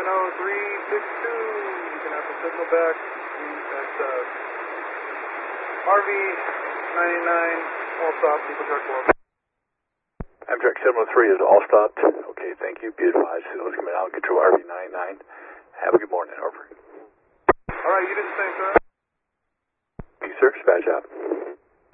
You can have the signal back. That's RV99, all stop, people track 4. Amtrak 703 is all stopped. Okay, thank you. Be advised. Signals coming out. Control RV99. Have a good morning. Over. All right, you did the same, sir. Thank you, sir. Dispatch out.